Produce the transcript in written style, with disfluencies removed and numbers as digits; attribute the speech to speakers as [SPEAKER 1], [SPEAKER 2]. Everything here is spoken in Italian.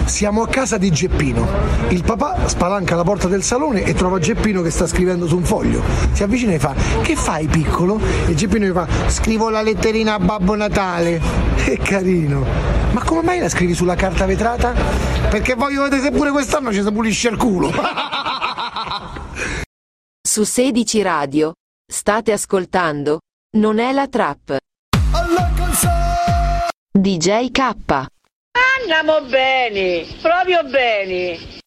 [SPEAKER 1] Siamo a casa di Geppino. Il papà spalanca la porta del salone e trova Geppino che sta scrivendo su un foglio. Si avvicina e fa: che fai, piccolo? E Geppino gli fa: scrivo la letterina a Babbo Natale. Che carino. Ma come mai la scrivi sulla carta vetrata? Perché voglio vedere se pure quest'anno ci si pulisce il culo.
[SPEAKER 2] Su 16 Radio state ascoltando Non è la trap. DJ K.
[SPEAKER 3] Andiamo bene, proprio bene.